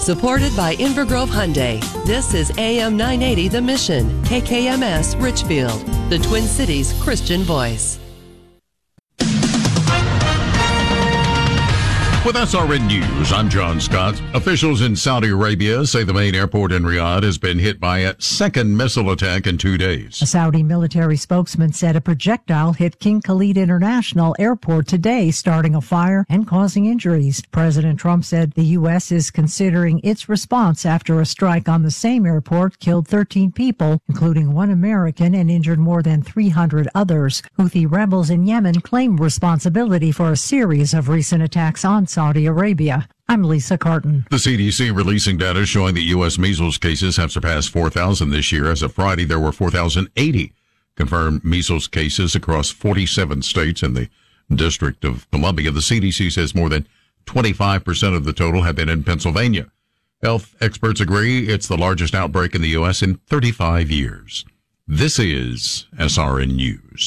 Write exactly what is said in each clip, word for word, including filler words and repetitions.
Supported by Inver Grove Hyundai. This is A M nine eighty The Mission, K K M S Richfield, the Twin Cities Christian Voice. With S R N News, I'm John Scott. Officials in Saudi Arabia say the main airport in Riyadh has been hit by a second missile attack in two days. A Saudi military spokesman said a projectile hit King Khalid International Airport today, starting a fire and causing injuries. President Trump said the U S is considering its response after a strike on the same airport killed thirteen people, including one American, and injured more than three hundred others. Houthi rebels in Yemen claim responsibility for a series of recent attacks on Saudi Arabia. I'm Lisa Carton. The C D C releasing data showing that U S measles cases have surpassed four thousand this year. As of Friday, there were four thousand eighty confirmed measles cases across forty-seven states and the District of Columbia. The C D C says more than twenty-five percent of the total have been in Pennsylvania. Health experts agree it's the largest outbreak in the U S in thirty-five years. This is S R N News.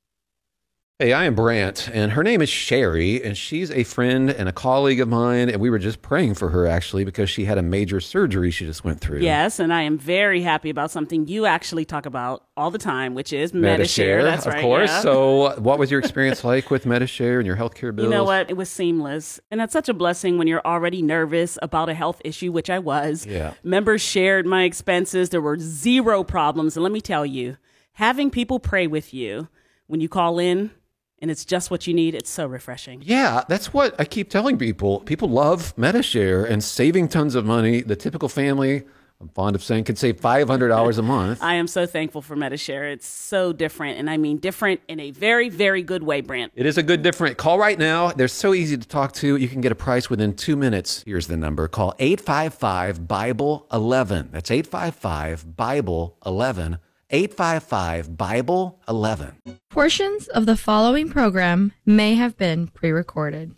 Hey, I am Brant, and her name is Sherry, and she's a friend and a colleague of mine, and we were just praying for her, actually, because she had a major surgery she just went through. Yes, and I am very happy about something you actually talk about all the time, which is Medi-Share. That's of right, course. yeah. So what was your experience like with Medi-Share and your healthcare bills? You know what? It was seamless, and that's such a blessing when you're already nervous about a health issue, which I was. Yeah. Members shared my expenses. There were zero problems, and let me tell you, having people pray with you when you call in, and it's just what you need, it's so refreshing. Yeah, that's what I keep telling people. People love Medi-Share and saving tons of money. The typical family, I'm fond of saying, could save five hundred dollars a month. I am so thankful for Medi-Share. It's so different, and I mean different in a very, very good way, Brant. It is a good different. Call right now. They're so easy to talk to. You can get a price within two minutes. Here's the number. Call eight five five, Bible eleven. That's eight five five, Bible eleven. eight five five, Bible eleven. Portions of the following program may have been pre-recorded.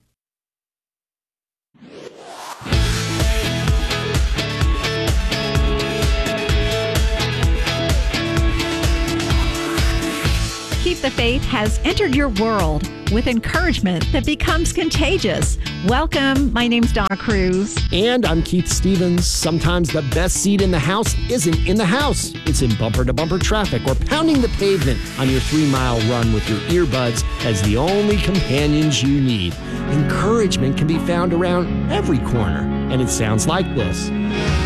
Keep the Faith has entered your world with encouragement that becomes contagious. Welcome. My name's Donna Cruz. And I'm Keith Stevens. Sometimes the best seat in the house isn't in the house. It's in bumper-to-bumper traffic or pounding the pavement on your three-mile run with your earbuds as the only companions you need. Encouragement can be found around every corner, and it sounds like this.